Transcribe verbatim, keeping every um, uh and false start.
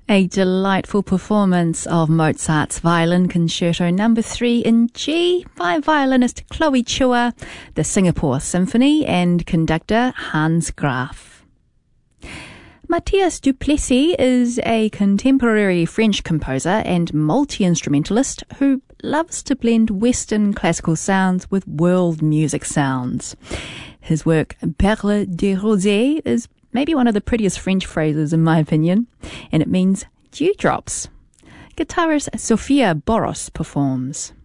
A delightful performance of Mozart's Violin Concerto number three in G by violinist Chloe Chua, the Singapore Symphony, and conductor Hans Graf. Matthias Duplessis is a contemporary French composer and multi-instrumentalist who loves to blend Western classical sounds with world music sounds. His work, Perles de Rosée, is maybe one of the prettiest French phrases in my opinion, and it means dewdrops. Guitarist Sofia Boros performs.